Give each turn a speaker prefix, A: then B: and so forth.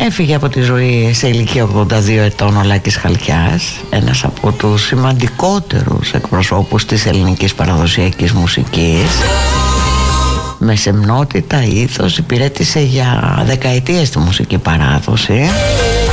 A: Έφυγε από τη ζωή σε ηλικία 82 ετών ο Λάκης Χαλκιάς, ένας από τους σημαντικότερους εκπροσώπους της ελληνικής παραδοσιακής μουσικής. Με σεμνότητα, ήθος, υπηρέτησε για δεκαετίες τη μουσική παράδοση.